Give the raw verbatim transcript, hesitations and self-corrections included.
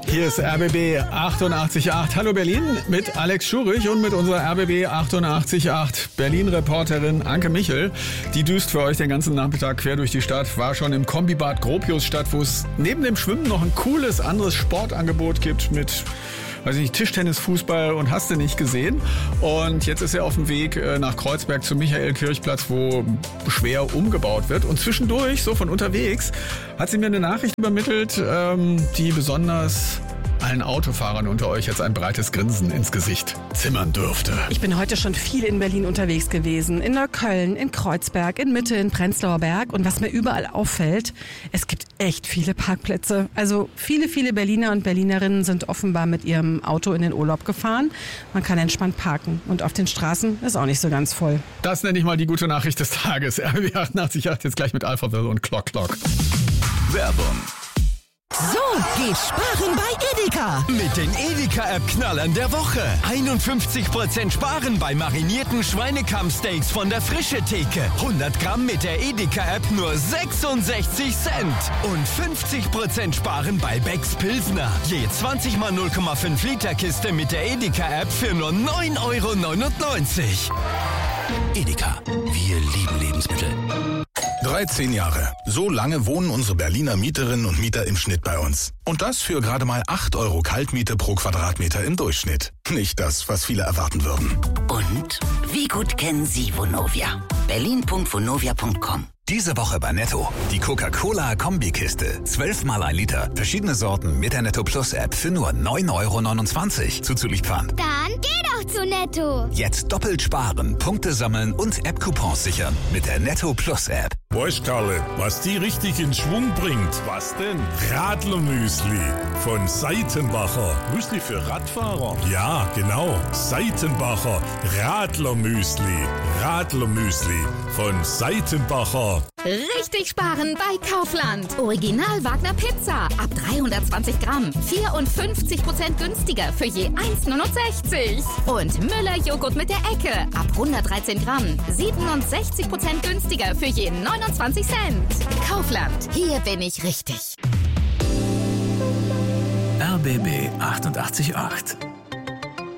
Hier ist R B B achtundachtzig Komma acht. Hallo Berlin mit Alex Schurich und mit unserer R B B achtundachtzig Komma acht Berlin-Reporterin Anke Michel. Die düst für euch den ganzen Nachmittag quer durch die Stadt, war schon im Kombibad Gropiusstadt, wo es neben dem Schwimmen noch ein cooles anderes Sportangebot gibt mit, weiß ich nicht, Tischtennis, Fußball und hast du nicht gesehen. Und jetzt ist er auf dem Weg nach Kreuzberg zum Michael-Kirch-Platz, wo schwer umgebaut wird. Und zwischendurch, so von unterwegs, hat sie mir eine Nachricht übermittelt, ähm, die besonders allen Autofahrern unter euch jetzt ein breites Grinsen ins Gesicht zimmern dürfte. Ich bin heute schon viel in Berlin unterwegs gewesen. In Neukölln, in Kreuzberg, in Mitte, in Prenzlauer Berg. Und was mir überall auffällt, es gibt echt viele Parkplätze. Also viele, viele Berliner und Berlinerinnen sind offenbar mit ihrem Auto in den Urlaub gefahren. Man kann entspannt parken. Und auf den Straßen ist auch nicht so ganz voll. Das nenne ich mal die gute Nachricht des Tages. R B B achtundachtzig Komma acht jetzt gleich mit Alphaville und Clock Clock. Werbung. So geht Sparen bei Edeka. Mit den Edeka-App-Knallern der Woche. einundfünfzig Prozent Sparen bei marinierten Schweinekammsteaks von der Frische Theke. hundert Gramm mit der Edeka-App nur sechsundsechzig Cent. Und fünfzig Prozent Sparen bei Becks Pilsner. Je zwanzig mal null Komma fünf Liter Kiste mit der Edeka-App für nur neun Euro neunundneunzig. Edeka, wir lieben Lebensmittel. dreizehn Jahre. So lange wohnen unsere Berliner Mieterinnen und Mieter im Schnitt bei uns. Und das für gerade mal acht Euro Kaltmiete pro Quadratmeter im Durchschnitt. Nicht das, was viele erwarten würden. Und wie gut kennen Sie Vonovia? berlin punkt vonovia punkt com. Diese Woche bei Netto. Die Coca-Cola-Kombikiste. zwölf mal ein Liter. Verschiedene Sorten mit der Netto Plus App für nur neun Euro neunundzwanzig. Zuzüglich Pfand. Dann geh doch zu Netto. Jetzt doppelt sparen, Punkte sammeln und App-Coupons sichern mit der Netto Plus App. Weißt Karle, was die richtig in Schwung bringt? Was denn? Radlermüsli von Seitenbacher. Müsli für Radfahrer? Ja, genau. Seitenbacher Radlermüsli. Radlermüsli von Seitenbacher. Richtig sparen bei Kaufland. Original Wagner Pizza. Ab dreihundertzwanzig Gramm. vierundfünfzig Prozent günstiger für je eins Komma neunundsechzig. Und Müller Joghurt mit der Ecke. Ab hundertdreizehn Gramm. siebenundsechzig Prozent günstiger für je neunundzwanzig Cent. Kaufland. Hier bin ich richtig. R B B achtundachtzig Komma acht.